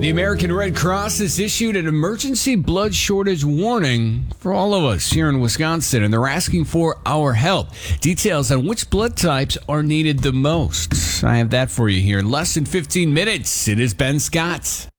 The American Red Cross has issued an emergency blood shortage warning for all of us here in Wisconsin, and they're asking for our help. Details on which blood types are needed the most. I have that for you here in less than 15 minutes. It is Ben Scott.